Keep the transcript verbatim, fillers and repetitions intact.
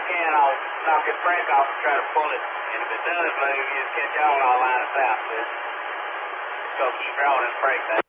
can, I'll knock his brake off and try to pull it. And if it does move, you just catch on and I'll line us out, sis. Just go keep drawing his brake.